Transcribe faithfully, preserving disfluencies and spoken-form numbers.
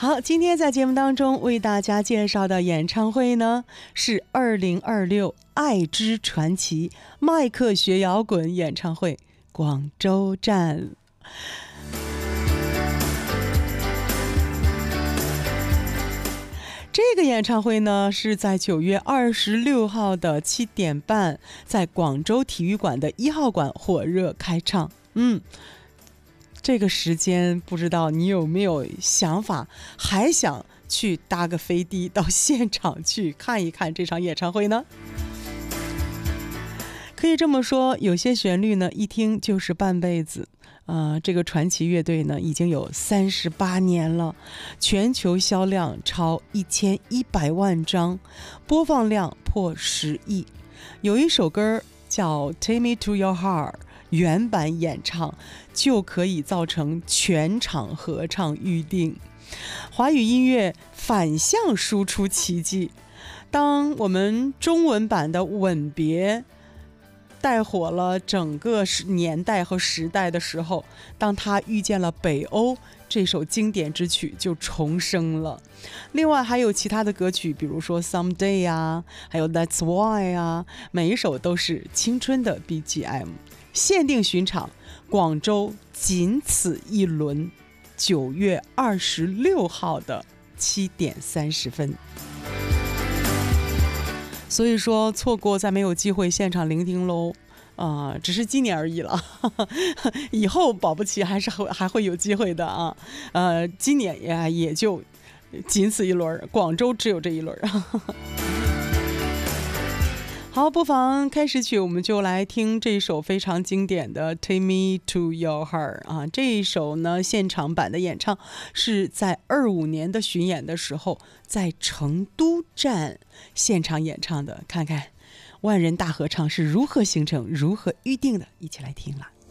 好，今天在节目当中为大家介绍的演唱会呢，是二零二六爱之传奇麦克学摇滚演唱会广州站。这个演唱会呢，是在九月二十六号的七点半，在广州体育馆的一号馆火热开唱。嗯，这个时间不知道你有没有想法，还想去搭个飞的到现场去看一看这场演唱会呢？可以这么说，有些旋律呢，一听就是半辈子。呃，这个传奇乐队呢，已经有三十八年了，全球销量超一千一百万张，播放量破十亿。有一首歌叫《Take Me to Your Heart》，原版演唱就可以造成全场合唱预定。华语音乐反向输出奇迹。当我们中文版的《吻别》带火了整个年代和时代的时候，当他遇见了北欧，这首经典之曲就重生了。另外还有其他的歌曲，比如说 Someday 啊，还有 That's Why 啊，每一首都是青春的 B G M。 限定巡场广州仅此一轮，九月二十六号的七点三十分。所以说错过再没有机会现场聆听喽，啊、呃，只是今年而已了，以后保不齐还是会还会有机会的啊，呃，今年也也就仅此一轮，广州只有这一轮。好，不妨开始曲，我们就来听这首非常经典的《Take Me to Your Heart》啊。这一首呢，现场版的演唱是在二五年的巡演的时候，在成都站现场演唱的。看看万人大合唱是如何形成、如何预定的，一起来听了。